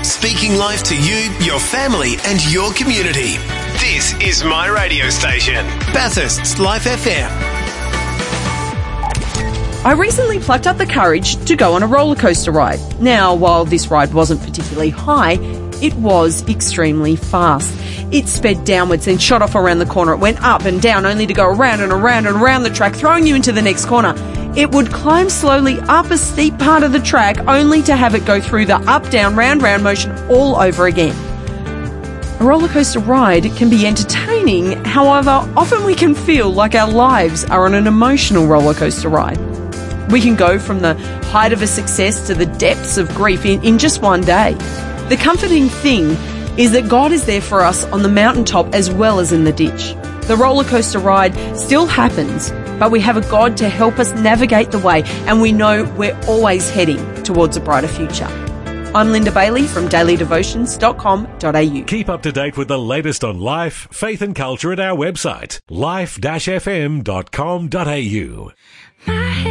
speaking life to you, your family and your community. This is my radio station, Bathurst's Life FM. I recently plucked up the courage to go on a roller coaster ride. Now, while this ride wasn't particularly high, it was extremely fast. It sped downwards and shot off around the corner. It went up and down only to go around and around and around the track, throwing you into the next corner. It would climb slowly up a steep part of the track only to have it go through the up, down, round, round motion all over again. A roller coaster ride can be entertaining, however, often we can feel like our lives are on an emotional roller coaster ride. We can go from the height of a success to the depths of grief in just one day. The comforting thing is that God is there for us on the mountaintop as well as in the ditch. The roller coaster ride still happens, but we have a God to help us navigate the way, and we know we're always heading towards a brighter future. I'm Linda Bailey from dailydevotions.com.au. Keep up to date with the latest on life, faith and culture at our website, life-fm.com.au.